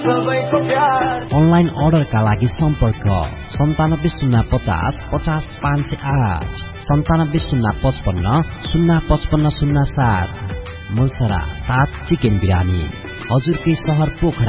Online अर्डरका लागि सम्पर्क 9705 50 508 9705 055 07। मुलसरा 7 चिकन बिरानी हजुरकै शहर पोखरा।